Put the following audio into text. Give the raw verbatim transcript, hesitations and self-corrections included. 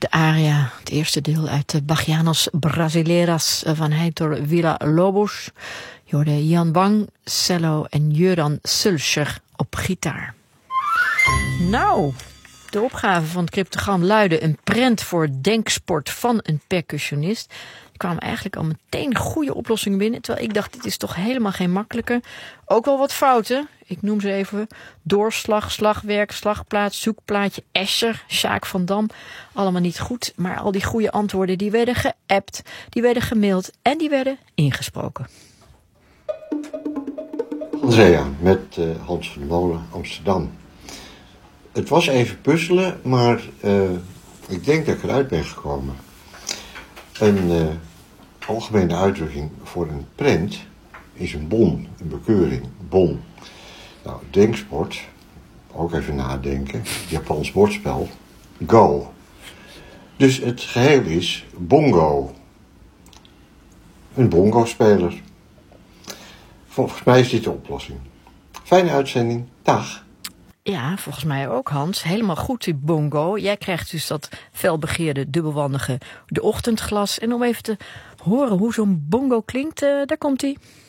De aria, het eerste deel uit de Bachianos Brasileiras van Heitor Villa-Lobos. Je hoorde Jan Bang, cello en Jöran Sulcher op gitaar. Nou, de opgave van het cryptogram luidde een prent voor denksport van een percussionist. Er kwamen eigenlijk al meteen goede oplossingen binnen, terwijl ik dacht, dit is toch helemaal geen makkelijke. Ook wel wat fouten. Ik noem ze even: doorslag, slagwerk, slagplaats, zoekplaatje, Escher, Sjaak van Dam. Allemaal niet goed, maar al die goede antwoorden die werden geappt, die werden gemaild en die werden ingesproken. Andrea, met uh, Hans van der Molen, Amsterdam. Het was even puzzelen, maar uh, ik denk dat ik eruit ben gekomen. Een uh, algemene uitdrukking voor een prent is een bon, een bekeuring, bon. Nou, denksport, ook even nadenken, Japans bordspel, go. Dus het geheel is bongo. Een bongo-speler. Volgens mij is dit de oplossing. Fijne uitzending, dag. Ja, volgens mij ook, Hans. Helemaal goed, die bongo. Jij krijgt dus dat felbegeerde dubbelwandige de ochtendglas. En om even te horen hoe zo'n bongo klinkt, uh, daar komt-ie.